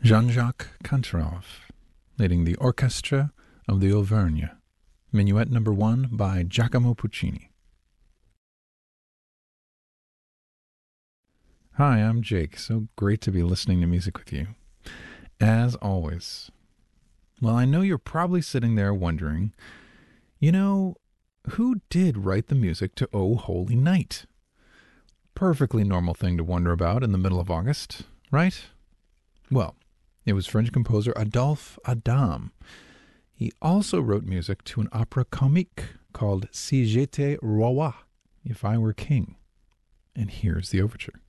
Jean-Jacques Cantarov, leading the Orchestra of the Auvergne, Minuet No. 1 by Giacomo Puccini. Hi, I'm Jake. So great to be listening to music with you. As always. Well, I know you're probably sitting there wondering, who did write the music to O Holy Night? Perfectly normal thing to wonder about in the middle of August, right? Well, it was French composer Adolphe Adam. He also wrote music to an opera comique called Si j'étais roi, If I Were King. And here's the overture.